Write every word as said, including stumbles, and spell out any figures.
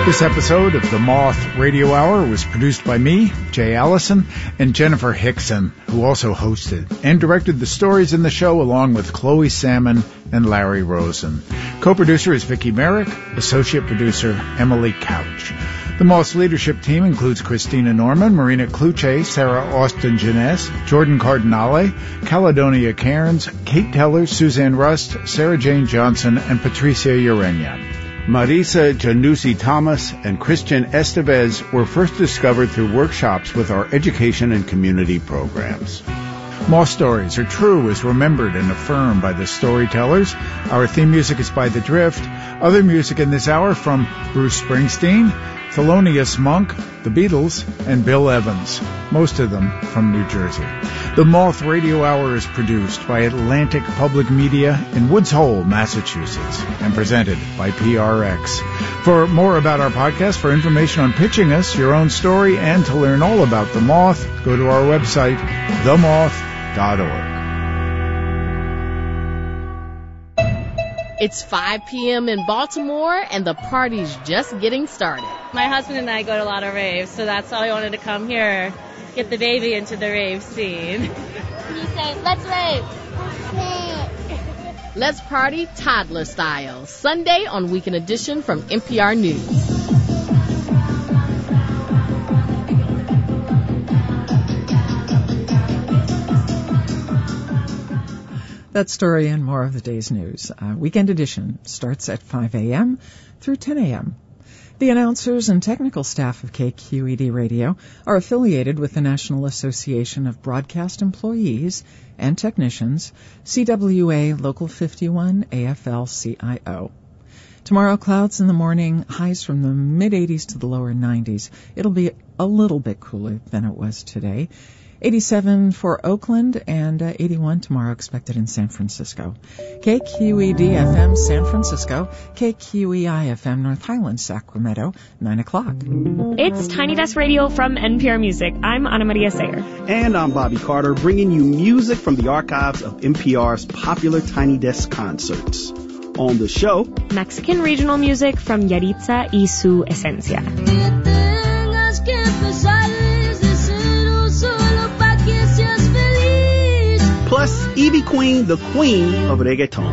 This episode of the Moth Radio Hour was produced by me, Jay Allison, and Jennifer Hickson, who also hosted and directed the stories in the show along with Chloe Salmon and Larry Rosen. Co-producer is Vicki Merrick, associate producer Emily Couch. The Moth's leadership team includes Christina Norman, Marina Kluche, Sarah Austin-Jeunesse, Jordan Cardinale, Caledonia Cairns, Kate Teller, Suzanne Rust, Sarah Jane Johnson, and Patricia Urena. Marisa Janussi-Thomas and Christian Estevez were first discovered through workshops with our education and community programs. Moth stories are true as remembered and affirmed by the storytellers. Our theme music is by The Drift. Other music in this hour from Bruce Springsteen, Thelonious Monk, The Beatles, and Bill Evans, most of them from New Jersey. The Moth Radio Hour is produced by Atlantic Public Media in Woods Hole, Massachusetts, and presented by P R X. For more about our podcast, for information on pitching us your own story, and to learn all about The Moth, go to our website, the moth dot org. It's five p.m. in Baltimore, and the party's just getting started. My husband and I go to a lot of raves, so that's why we wanted to come here, get the baby into the rave scene. He says, let's rave. Let's party toddler style, Sunday on Weekend Edition from N P R News. That story and more of the day's news. Uh, Weekend Edition starts at five a.m. through ten a.m. The announcers and technical staff of K Q E D Radio are affiliated with the National Association of Broadcast Employees and Technicians, C W A Local fifty-one A F L C I O. Tomorrow, clouds in the morning, highs from the mid-eighties to the lower nineties. It'll be a little bit cooler than it was today. eighty-seven for Oakland and uh, eighty-one tomorrow expected in San Francisco. K Q E D F M San Francisco, K Q E I F M North Highlands, Sacramento, nine o'clock. It's Tiny Desk Radio from N P R Music. I'm Ana Maria Sayer. And I'm Bobby Carter, bringing you music from the archives of N P R's popular Tiny Desk concerts. On the show, Mexican regional music from Yaritza y su Esencia. Plus, Ivy Queen, the queen of reggaeton.